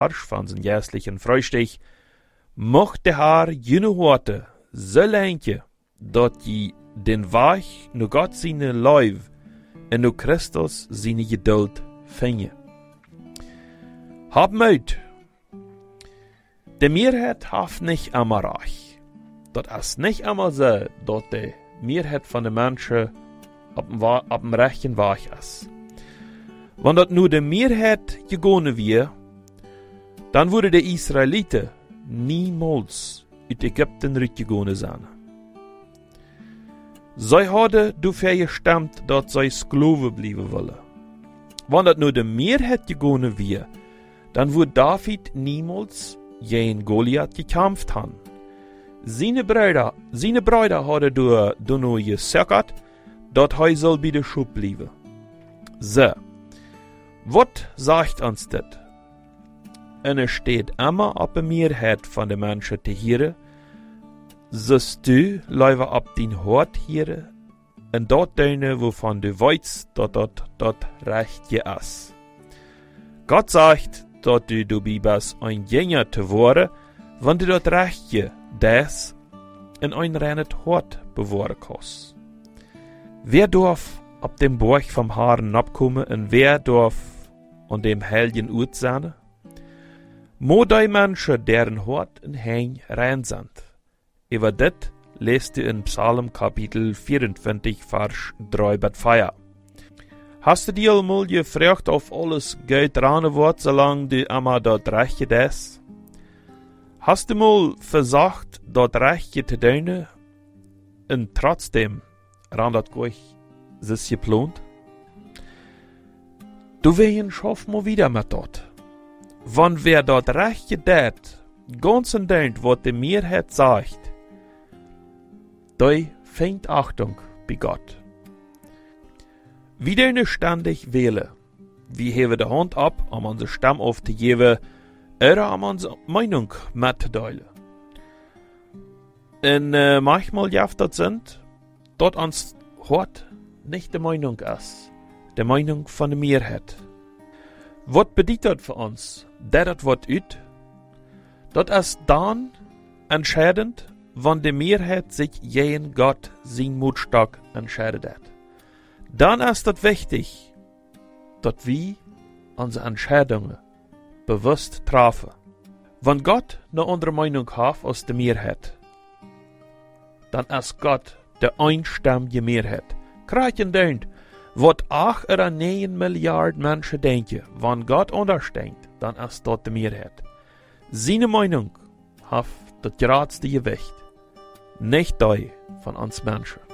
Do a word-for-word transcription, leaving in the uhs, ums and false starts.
van zijn jährlichen Frühstück, mochte haar jene Horte so leintje, dat je den Weg nu Gott seine Leib en nu Christus seine Geduld finge. Hab Mut. De Mehrheit haft nicht immer reich. Dat is nicht immer so, dat de Mehrheit van de Menschen op dem rechten Weg is. Wenn dat nu de Mehrheit gegangen wäre, dann würde de Israeliten niemals uit Ägypten rutgegangen zijn. Zij hadden dafür gestemd dat zij Sklaven blijven willen. Wenn dat nu de Mehrheit gegangen wäre, dann würde David niemals gegen Goliath gekämpft haben. Seine Brüder, seine Brüder hadden door Dono gezegd dat hij soll bij de Schub blijven. So, wat sagt uns dit? En er steht immer op de Mehrheit van de mensen te hieren, zoals du liever op din hart hieren, en dat deine, wovon du weißt, dat dat dat rechtje is. Gott sagt, dat du dabei bist, ein Jünger te worden, wenn du dat rechtje, des, in ein reines Hart bewahren kannst. Wer darf op dem Borg vom Haaren abkommen en wer darf an dem heiligen Ort sein? Mo die Menschen, deren Hart en Hein rein sind. Über dit lest du in Psalm Kapitel vierundzwanzig, Vers drei bis vier. Hast du dir einmal gefragt, auf alles geht rein wird, solange du immer dort rechtje des? Hast du mal versagt, dort rechtje te doen, und trotzdem ran dat gleich sich geplant? Du wehen schaff mal wieder mit dort. Wann wer dort rechtje det, ganz und dient, wat die Mehrheit sagt, dei fängt Achtung bei Gott. Wieder eine ständig wählen. Wir heben die Hand ab, um unsere Stamm aufzugeben, oder um unsere Meinung mitzuteilen. Und äh, manchmal jaft das sind, dort uns hört nicht die Meinung ist, die Meinung von der Mehrheit. Was bedeutet das für uns? Der das Wort ut? Das ist dann entscheidend, wenn die Mehrheit sich gegen Gott sein Mutstock entscheidet. Dann ist es wichtig, dass wir unsere Entscheidungen bewusst treffen. Wenn Gott eine andere Meinung hat als die Mehrheit, dann ist Gott der einstimmige Mehrheit. Kraken denkt, was acht oder neun Milliarden Menschen denken, wenn Gott untersteht, dann ist dort die Mehrheit. Seine Meinung hat das geradste Gewicht, nicht die von uns Menschen.